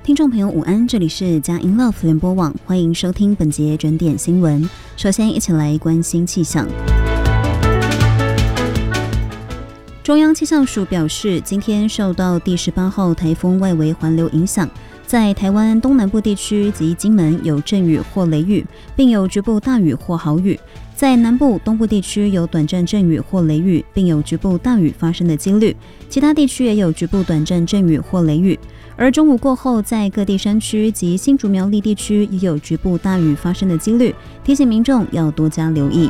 听众朋友午安，这里是佳音 Love 联播网，欢迎收听本节整点新闻。首先一起来关心气象。中央气象署表示，今天受到第18号台风外围环流影响，在台湾东南部地区及金门有阵雨或雷雨，并有局部大雨或豪雨。在南部、东部地区有短暂阵雨或雷雨，并有局部大雨发生的几率，其他地区也有局部短暂阵雨或雷雨。而中午过后，在各地山区及新竹苗栗地区也有局部大雨发生的几率，提醒民众要多加留意。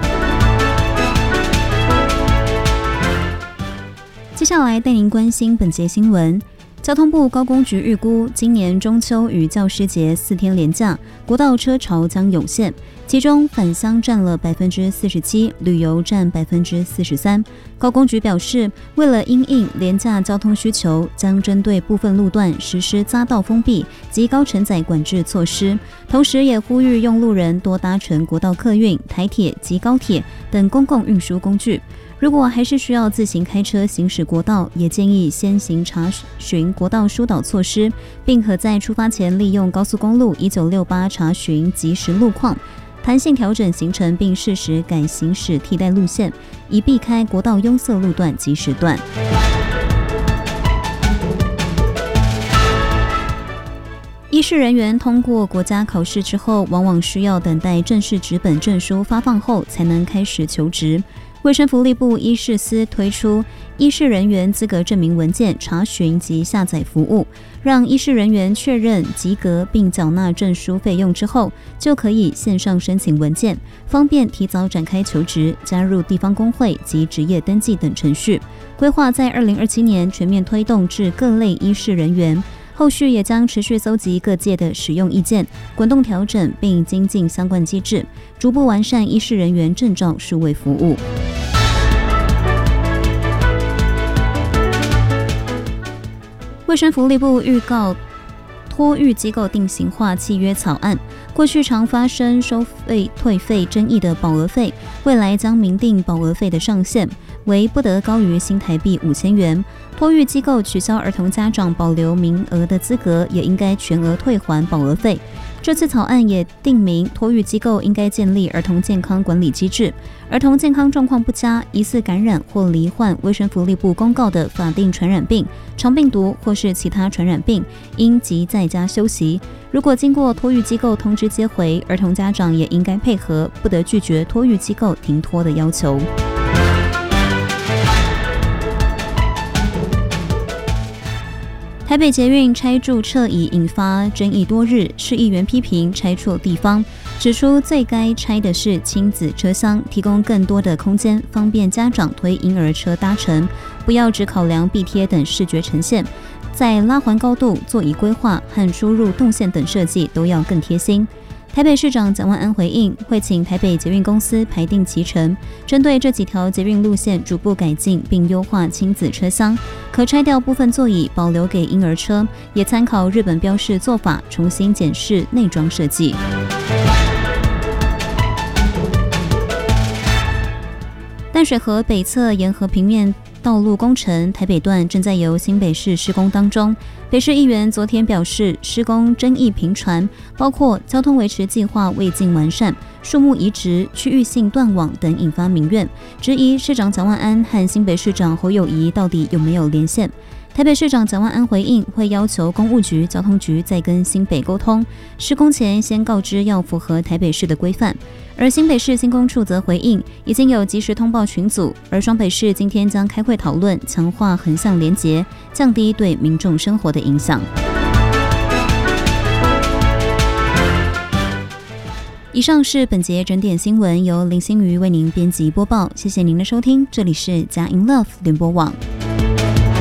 接下来带您关心本节新闻。交通部高工局预估，今年中秋与教师节4天连假，国道车潮将涌现，其中返乡占了47%，旅游占43%。高工局表示，为了因应连假交通需求，将针对部分路段实施匝道封闭及高承载管制措施，同时也呼吁用路人多搭乘国道客运、台铁及高铁等公共运输工具。如果还是需要自行开车行驶国道，也建议先行查询国道疏导措施，并可在出发前利用高速公路1968查询即时路况，弹性调整行程，并适时改行驶替代路线，以避开国道拥塞路段及时段。医事人员通过国家考试之后，往往需要等待正式纸本证书发放后才能开始求职。卫生福利部医事司推出医事人员资格证明文件查询及下载服务，让医事人员确认及格并缴纳证书费用之后，就可以线上申请文件，方便提早展开求职、加入地方工会及职业登记等程序。规划在2027年全面推动至各类医事人员。后续也将持续搜集各界的使用意见，滚动调整并精进相关机制，逐步完善医事人员证照数位服务。卫生福利部预告托育机构定型化契约草案，过去常发生收费退费争议的保额费，未来将明定保额费的上限为不得高于新台币5000元。托育机构取消儿童家长保留名额的资格，也应该全额退还保额费。这次草案也定明，托育机构应该建立儿童健康管理机制，儿童健康状况不佳、疑似感染或罹患卫生福利部公告的法定传染病、肠病毒或是其他传染病，应即在家休息。如果经过托育机构通知接回，儿童家长也应该配合，不得拒绝托育机构停托的要求。台北捷运拆柱撤移引发争议多日，市议员批评拆错地方，指出最该拆的是亲子车厢，提供更多的空间，方便家长推婴儿车搭乘，不要只考量壁贴等视觉呈现，在拉环高度、座椅规划和输入动线等设计都要更贴心。台北市长蒋万安回应，会请台北捷运公司排定期程，针对这几条捷运路线逐步改进并优化亲子车厢，可拆掉部分座椅，保留给婴儿车，也参考日本标示做法，重新检视内装设计。淡水河北侧沿河平面道路工程台北段正在由新北市施工当中。北市议员昨天表示，施工争议频传，包括交通维持计划未尽完善、树木移植、区域性断网等，引发民怨，质疑市长蒋万安和新北市长侯友宜到底有没有连线。台北市长蒋万安回应，会要求公务局、交通局再跟新北沟通，施工前先告知要符合台北市的规范。而新北市新工处则回应，已经有及时通报群组，而双北市今天将开会讨论强化横向连结，降低对民众生活的影响。以上是本节整点新闻，由林心瑜为您编辑播报，谢谢您的收听，这里是佳音 Love 联播网。